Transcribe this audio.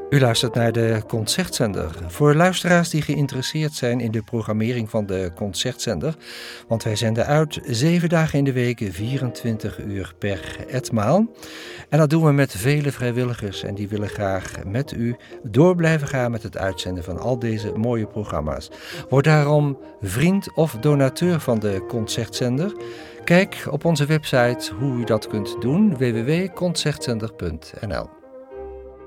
U luistert naar de Concertzender. Voor luisteraars die geïnteresseerd zijn in de programmering van de Concertzender, want wij zenden uit 7 dagen in de week, 24 uur per etmaal. En dat doen we met vele vrijwilligers en die willen graag met u door blijven gaan met het uitzenden van al deze mooie programma's. Word daarom vriend of donateur van de Concertzender. Kijk op onze website hoe u dat kunt doen, www.concertzender.nl.